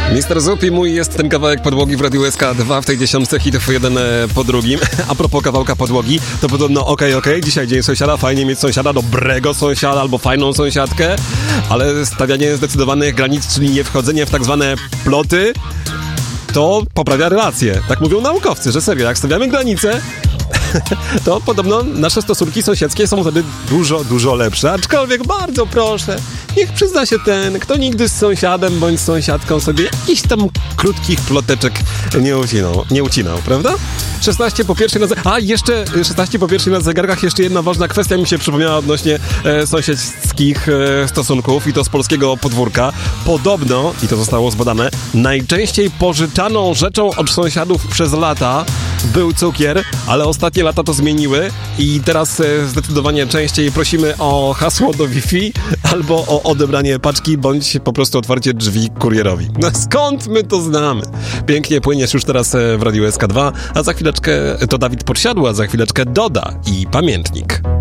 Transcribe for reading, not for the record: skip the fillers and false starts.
Mister Zup i mój jest ten kawałek podłogi w Radiu SK2 w tej 10 hitów jeden po drugim. A propos kawałka podłogi, to podobno okej, dzisiaj dzień sąsiada, fajnie mieć sąsiada, dobrego sąsiada albo fajną sąsiadkę, ale stawianie zdecydowanych granic, czyli nie wchodzenie w tak zwane ploty, to poprawia relacje. Tak mówią naukowcy, że serio, jak stawiamy granice, to podobno nasze stosunki sąsiedzkie są wtedy dużo lepsze. Aczkolwiek bardzo proszę, niech przyzna się ten, kto nigdy z sąsiadem bądź sąsiadką sobie jakichś tam krótkich ploteczek nie ucinał, prawda? 16 po pierwszej jeszcze 16 po pierwszej na zegarkach. Jeszcze jedna ważna kwestia mi się przypomniała odnośnie sąsiedzkich stosunków i to z polskiego podwórka. Podobno, i to zostało zbadane, najczęściej pożyczaną rzeczą od sąsiadów przez lata był cukier, ale ostatnie lata to zmieniły i teraz zdecydowanie częściej prosimy o hasło do Wi-Fi albo o odebranie paczki, bądź po prostu otwarcie drzwi kurierowi. No skąd my to znamy? Pięknie płyniesz już teraz w Radiu SK2, a za chwileczkę to Dawid Podsiadło, a za chwileczkę Doda i Pamiętnik.